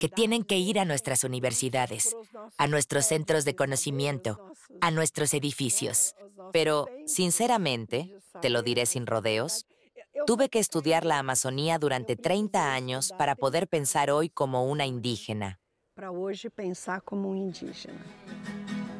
que tienen que ir a nuestras universidades, a nuestros centros de conocimiento, a nuestros edificios. Pero, sinceramente, te lo diré sin rodeos, tuve que estudiar la Amazonía durante 30 años para poder pensar hoy como una indígena. Para hoje pensar como indígena.